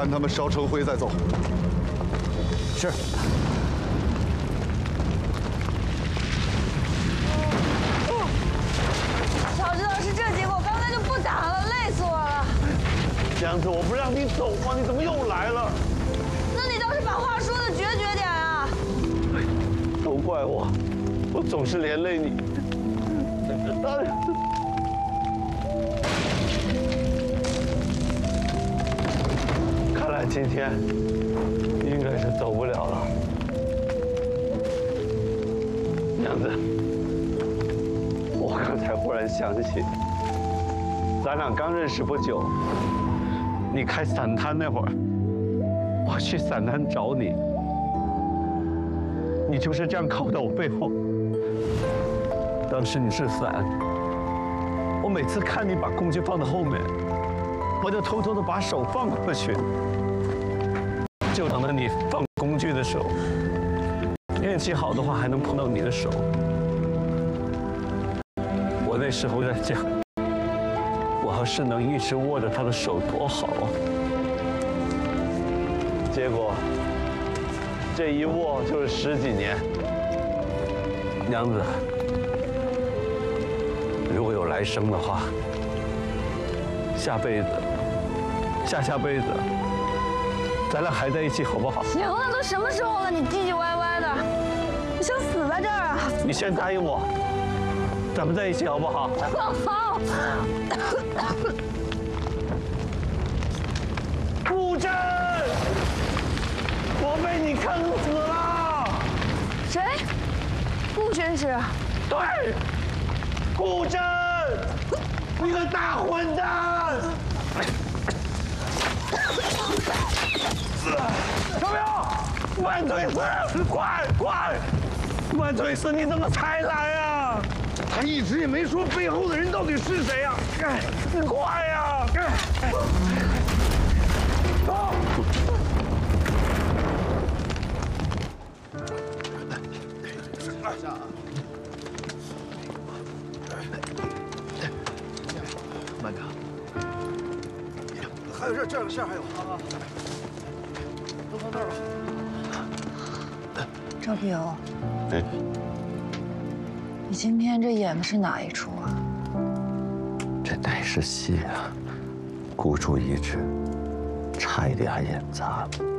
看他们烧成灰再走。 是。 早知道是这结果，刚才就不打了，累死我了。 娘子，我不让你走吗？你怎么又来了？ 那你倒是把话说的决绝点啊！ 都怪我，我总是连累你。看来今天应该是走不了了。娘子，我刚才忽然想起，咱俩刚认识不久，你开散摊那会儿，我去散摊找你，你就是这样靠在我背后。当时你是伞，我每次看你把工具放在后面，我就偷偷的把手放过去，就等着你放工具的时候，运气好的话还能碰到你的手。我那时候在想，我要是能一直握着他的手多好啊！结果这一握就是10几年。娘子，如果有来生的话，下辈子、下辈子，咱俩还在一起好不好？ 行了，都什么时候了，你唧唧歪歪的，你想死在这儿啊？ 你先答应我，咱们在一起好不好？ 好。 顾真，我被你坑死了！ 谁？顾宣使？ 对，顾真，你个大混蛋！小明，万岁师，快！万岁师，你怎么才来啊？ 他一直也没说背后的人到底是谁呀？ 你快呀！走。 慢点。还有这个馅还有啊，都放那儿吧。 赵碧友，你今天这演的是哪一出啊？ 这哪是戏啊？孤注一掷，差一点还演砸了。